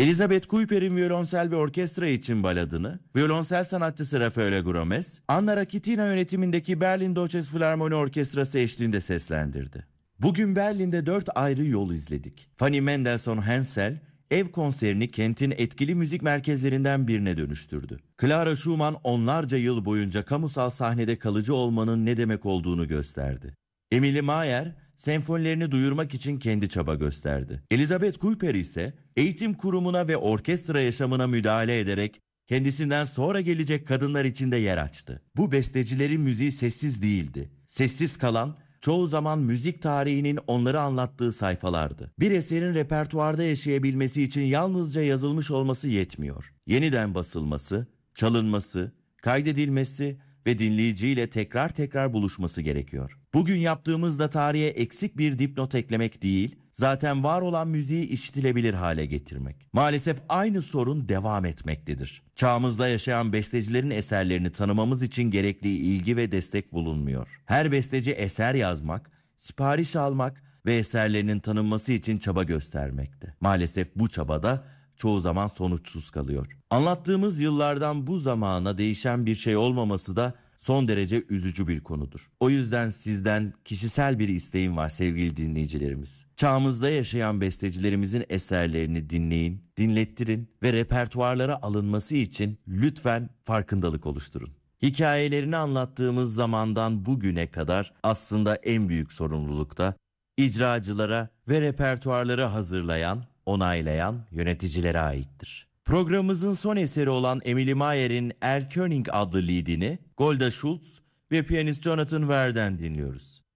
Elizabeth Kuyper'in violonsel ve orkestra için baladını, violonsel sanatçısı Raffaele Gromes, Anna Rakitina yönetimindeki Berlin Deutsches Philharmonie Orkestrası eşliğinde seslendirdi. Bugün Berlin'de 4 ayrı yol izledik. Fanny Mendelssohn-Hensel, ev konserini kentin etkili müzik merkezlerinden birine dönüştürdü. Clara Schumann onlarca yıl boyunca kamusal sahnede kalıcı olmanın ne demek olduğunu gösterdi. Emilie Mayer, senfonilerini duyurmak için kendi çaba gösterdi. Elizabeth Kuyper ise eğitim kurumuna ve orkestra yaşamına müdahale ederek kendisinden sonra gelecek kadınlar için de yer açtı. Bu bestecilerin müziği sessiz değildi. Sessiz kalan çoğu zaman müzik tarihinin onları anlattığı sayfalardı. Bir eserin repertuarda yaşayabilmesi için yalnızca yazılmış olması yetmiyor. Yeniden basılması, çalınması, kaydedilmesi ve dinleyiciyle tekrar tekrar buluşması gerekiyor. Bugün yaptığımızda tarihe eksik bir dipnot eklemek değil, zaten var olan müziği işitilebilir hale getirmek. Maalesef aynı sorun devam etmektedir. Çağımızda yaşayan bestecilerin eserlerini tanımamız için gerekli ilgi ve destek bulunmuyor. Her besteci eser yazmak, sipariş almak ve eserlerinin tanınması için çaba göstermekte. Maalesef bu çabada çoğu zaman sonuçsuz kalıyor. Anlattığımız yıllardan bu zamana değişen bir şey olmaması da son derece üzücü bir konudur. O yüzden sizden kişisel bir isteğim var sevgili dinleyicilerimiz. Çağımızda yaşayan bestecilerimizin eserlerini dinleyin, dinlettirin ve repertuarlara alınması için lütfen farkındalık oluşturun. Hikayelerini anlattığımız zamandan bugüne kadar aslında en büyük sorumluluk da icracılara ve repertuarları hazırlayan, onaylayan yöneticilere aittir. Programımızın son eseri olan Emilie Mayer'in Erlkönig adlı liedini Golda Schultz ve piyanist Jonathan Verden dinliyoruz.